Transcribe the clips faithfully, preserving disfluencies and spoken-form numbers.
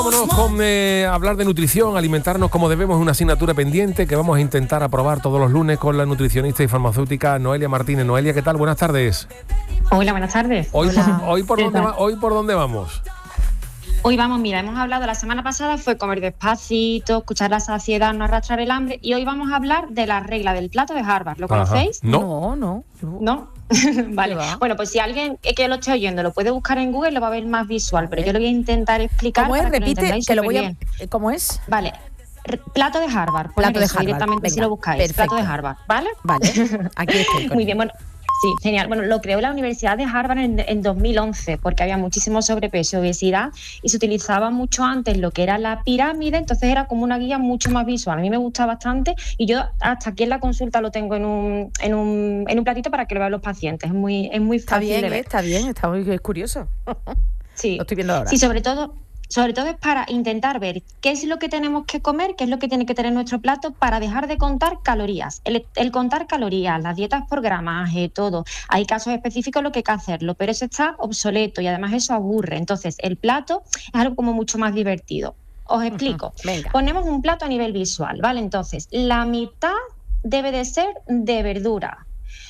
Vámonos con eh, hablar de nutrición, alimentarnos como debemos, una asignatura pendiente que vamos a intentar aprobar todos los lunes con la nutricionista y farmacéutica Noelia Martínez. Noelia, ¿qué tal? Buenas tardes. Hola, buenas tardes. Hoy, Hola. Por, hoy, por dónde va, ¿Hoy por dónde vamos? Hoy vamos, mira, hemos hablado la semana pasada, fue comer despacito, escuchar la saciedad, no arrastrar el hambre, y hoy vamos a hablar de la regla del plato de Harvard. ¿Lo conocéis? Ajá. No, no. ¿No? ¿No? Vale. Bueno, pues si alguien que lo esté oyendo lo puede buscar en Google, lo va a ver más visual, pero yo lo voy a intentar explicar. ¿Cómo es? Para Repite, que lo, que lo voy a... bien. ¿Cómo es? Vale. Plato de Harvard. Plato de Harvard. Directamente Venga, si lo buscáis. perfecto. Plato de Harvard, ¿vale? Vale, aquí estoy. Muy bien, bueno. Sí, genial. Bueno, lo creó la Universidad de Harvard en, en dos mil once porque había muchísimo sobrepeso y obesidad y se utilizaba mucho antes lo que era la pirámide, entonces era como una guía mucho más visual. A mí me gusta bastante y yo hasta aquí en la consulta lo tengo en un, en un, en un platito para que lo vean los pacientes. Es muy, es muy está fácil bien, de ver. Está bien, está muy es curioso. Sí. Lo estoy viendo ahora. Sí, sobre todo... Sobre todo es para intentar ver qué es lo que tenemos que comer, qué es lo que tiene que tener nuestro plato para dejar de contar calorías. El, el contar calorías, las dietas por gramaje, todo. Hay casos específicos en los que hay que hacerlo, pero eso está obsoleto y además eso aburre. Entonces, el plato es algo como mucho más divertido. Os explico. Uh-huh. Venga. Ponemos un plato a nivel visual, ¿vale? Entonces, la mitad debe de ser de verdura.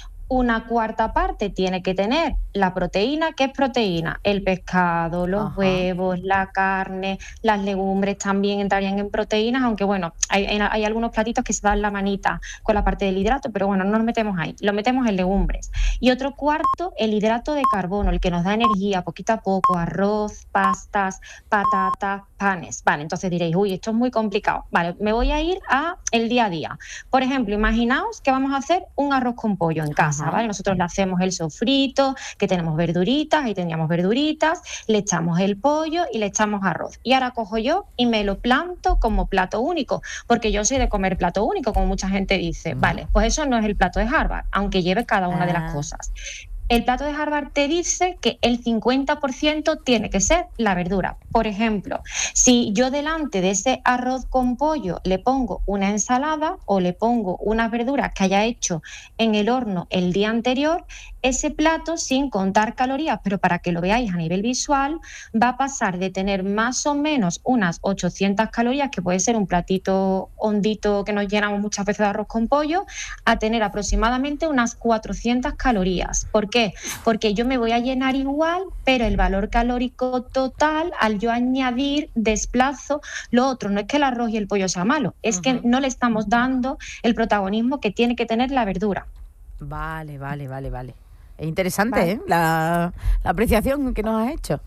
Una cuarta parte tiene que tener la proteína. ¿Qué es proteína? El pescado, los Ajá. huevos, la carne, las legumbres también entrarían en proteínas, aunque bueno, hay, hay algunos platitos que se dan la manita con la parte del hidrato, pero bueno, no nos metemos ahí, lo metemos en legumbres. Y otro cuarto, el hidrato de carbono, el que nos da energía poquito a poco, arroz, pastas, patatas, panes. Vale, entonces diréis, uy, esto es muy complicado. Vale, me voy a ir a el día a día. Por ejemplo, imaginaos que vamos a hacer un arroz con pollo en casa. ¿Vale? Nosotros le hacemos el sofrito, que tenemos verduritas, ahí teníamos verduritas, le echamos el pollo y le echamos arroz. Y ahora cojo yo y me lo planto como plato único, porque yo soy de comer plato único, como mucha gente dice. Vale, pues eso no es el plato de Harvard, aunque lleve cada una ah. de las cosas. El plato de Harvard te dice que el cincuenta por ciento tiene que ser la verdura. Por ejemplo, si yo delante de ese arroz con pollo le pongo una ensalada o le pongo unas verduras que haya hecho en el horno el día anterior, ese plato, sin contar calorías, pero para que lo veáis a nivel visual, va a pasar de tener más o menos unas ochocientas calorías, que puede ser un platito hondito que nos llenamos muchas veces de arroz con pollo, a tener aproximadamente unas cuatrocientas calorías. ¿Por qué? Porque yo me voy a llenar igual, pero el valor calórico total, al yo añadir, desplazo lo otro. No es que el arroz y el pollo sea malo, es uh-huh. que no le estamos dando el protagonismo que tiene que tener la verdura. Vale, vale, vale, vale. Es interesante, vale. ¿eh? La, la apreciación que nos has hecho.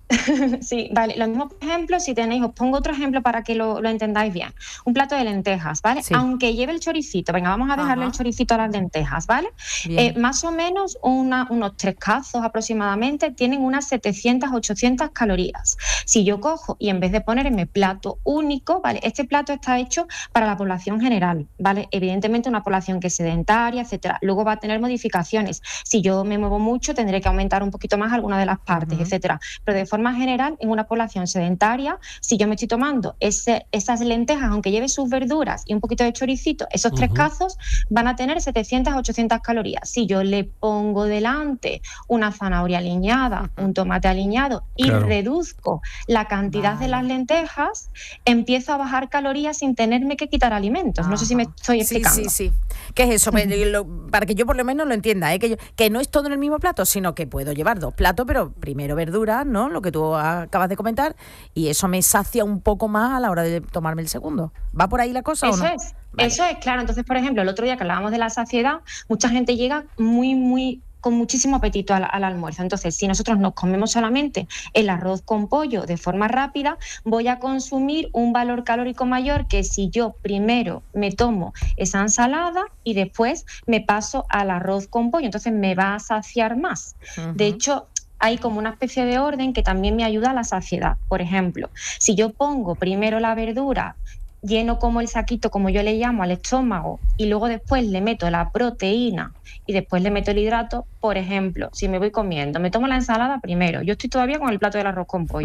Sí, vale. Lo mismo, por ejemplo, si tenéis, os pongo otro ejemplo para que lo, lo entendáis bien. Un plato de lentejas, ¿vale? Sí. Aunque lleve el choricito, venga, vamos a dejarle Ajá. el choricito a las lentejas, ¿vale? Eh, más o menos una, unos tres cazos aproximadamente tienen unas setecientas, ochocientas calorías. Si yo cojo y en vez de ponerme plato único, ¿vale? Este plato está hecho para la población general, ¿vale? Evidentemente una población que es sedentaria, etcétera. Luego va a tener modificaciones. Si yo me muevo mucho, tendré que aumentar un poquito más alguna de las partes, uh-huh. etcétera. Pero de forma forma general, en una población sedentaria, si yo me estoy tomando ese, esas lentejas, aunque lleve sus verduras y un poquito de choricito, esos uh-huh. tres cazos van a tener setecientas, ochocientas calorías. Si yo le pongo delante una zanahoria aliñada, uh-huh. un tomate aliñado y claro. reduzco la cantidad vale. de las lentejas, empiezo a bajar calorías sin tenerme que quitar alimentos. Uh-huh. No sé si me estoy explicando. Sí, sí, sí. ¿Qué es eso? Uh-huh. Para que yo por lo menos lo entienda, ¿eh? que, yo, que no es todo en el mismo plato, sino que puedo llevar dos platos, pero primero verduras, ¿no? Lo que tú acabas de comentar, y eso me sacia un poco más a la hora de tomarme el segundo. ¿Va por ahí la cosa eso o no? Es, vale. Eso es, claro. Entonces, por ejemplo, el otro día que hablábamos de la saciedad, mucha gente llega muy, muy con muchísimo apetito al, al almuerzo. Entonces, si nosotros nos comemos solamente el arroz con pollo de forma rápida, voy a consumir un valor calórico mayor que si yo primero me tomo esa ensalada y después me paso al arroz con pollo. Entonces, me va a saciar más. Uh-huh. De hecho, hay como una especie de orden que también me ayuda a la saciedad. Por ejemplo, si yo pongo primero la verdura, lleno como el saquito, como yo le llamo, al estómago, y luego después le meto la proteína y después le meto el hidrato, por ejemplo, si me voy comiendo, me tomo la ensalada primero, yo estoy todavía con el plato del arroz con pollo.